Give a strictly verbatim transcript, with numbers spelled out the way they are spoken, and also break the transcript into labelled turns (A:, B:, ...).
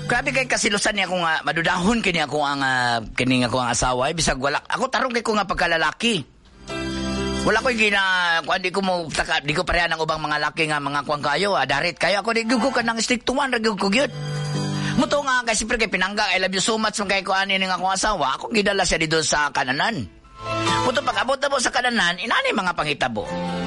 A: Grabe kay kasilusan niya ko nga madudahon kini ako ang uh, kini nga ko ang asawa, bisag wala. Ako tarong kay ko nga pagkalalaki. Wala ko gina, kung di ko mo, taka, di ko pareha ng ubang mga laki nga mga kuwang kayo, ah, darit kayo, ako di ko ka ng istiktuan, ragyo ko yun. Muto nga, kasi siyempre kay Pinangga, I love you so much, kay ko ani nga akong asawa, ako gidala siya dito sa kananan. Muto pag abot na po sa kananan, inani mga pangitabo.